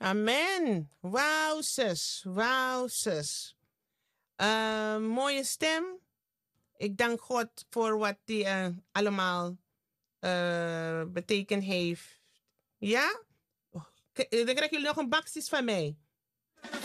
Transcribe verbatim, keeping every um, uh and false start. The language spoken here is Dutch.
Amen. Wauw, zus. Wauw, zus. Uh, mooie stem. Ik dank God voor wat die uh, allemaal uh, betekend heeft. Ja? Dan krijgen jullie nog een bakjes van mij.